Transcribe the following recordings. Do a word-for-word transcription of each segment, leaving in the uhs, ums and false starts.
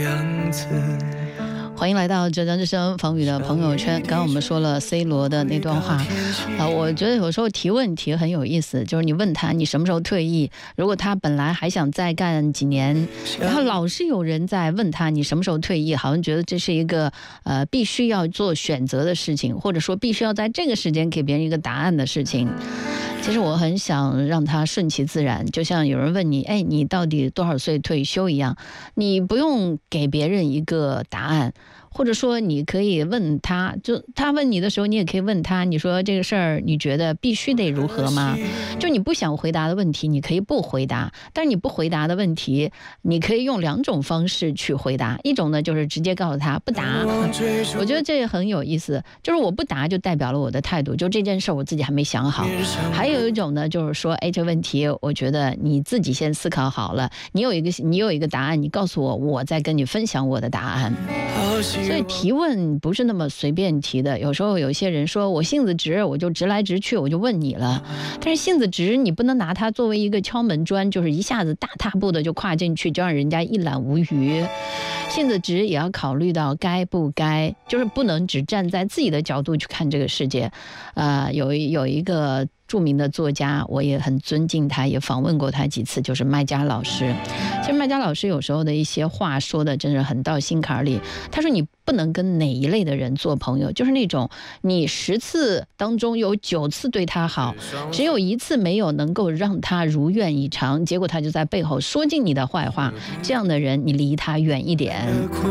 欢迎来到浙江之声房宇的朋友圈。刚刚我们说了 C 罗的那段话，呃，我觉得有时候提问题很有意思，就是你问他你什么时候退役，如果他本来还想再干几年，然后老是有人在问他你什么时候退役，好像觉得这是一个呃必须要做选择的事情，或者说必须要在这个时间给别人一个答案的事情。其实我很想让他顺其自然，就像有人问你，哎，你到底多少岁退休一样，你不用给别人一个答案，或者说你可以问他，就他问你的时候，你也可以问他，你说这个事儿你觉得必须得如何吗？就你不想回答的问题，你可以不回答，但是你不回答的问题，你可以用两种方式去回答，一种呢就是直接告诉他不答，我觉得这很有意思，就是我不答就代表了我的态度，就这件事我自己还没想好。还有一种呢就是说，哎，这问题我觉得你自己先思考好了，你有一个你有一个答案，你告诉我，我再跟你分享我的答案。所以提问不是那么随便提的，有时候有些人说我性子直，我就直来直去，我就问你了。但是性子直你不能拿它作为一个敲门砖，就是一下子大踏步的就跨进去，就让人家一览无余。性子直也要考虑到该不该，就是不能只站在自己的角度去看这个世界。呃，有有一个著名的作家，我也很尊敬他，也访问过他几次，就是麦家老师。其实麦家老师有时候的一些话说的真的很到心坎里。他说你不能跟哪一类的人做朋友，就是那种你十次当中有九次对他好，只有一次没有能够让他如愿以偿，结果他就在背后说尽你的坏话，这样的人你离他远一点。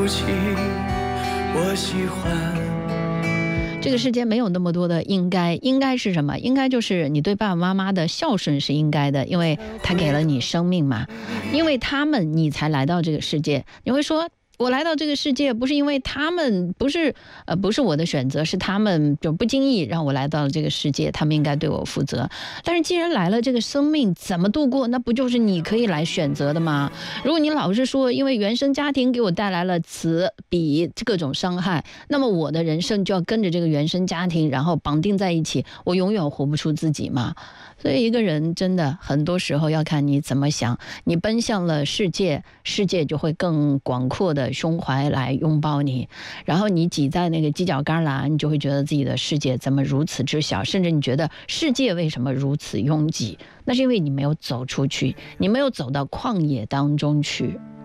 我喜欢这个世界没有那么多的应该，应该是什么？应该就是你对爸爸妈妈的孝顺是应该的，因为他给了你生命嘛，因为他们你才来到这个世界。你会说我来到这个世界不是因为他们，不是呃不是我的选择，是他们就不经意让我来到了这个世界，他们应该对我负责。但是既然来了，这个生命怎么度过，那不就是你可以来选择的吗？如果你老是说因为原生家庭给我带来了此彼各种伤害，那么我的人生就要跟着这个原生家庭然后绑定在一起，我永远活不出自己嘛。所以一个人真的很多时候要看你怎么想，你奔向了世界，世界就会更广阔的胸怀来拥抱你，然后你挤在那个犄角旮旯，你就会觉得自己的世界怎么如此之小，甚至你觉得世界为什么如此拥挤，那是因为你没有走出去，你没有走到旷野当中去。